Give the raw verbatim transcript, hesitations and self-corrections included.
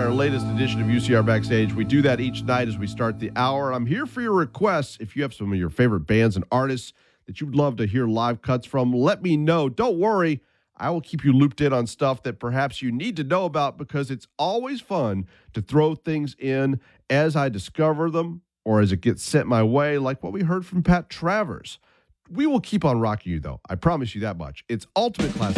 our latest edition of U C R Backstage. We do that each night as we start the hour. I'm here for your requests. If you have some of your favorite bands and artists that you'd love to hear live cuts from, let me know. Don't worry. I will keep you looped in on stuff that perhaps you need to know about, because it's always fun to throw things in as I discover them or as it gets sent my way, like what we heard from Pat Travers. We will keep on rocking you, though. I promise you that much. It's Ultimate Classic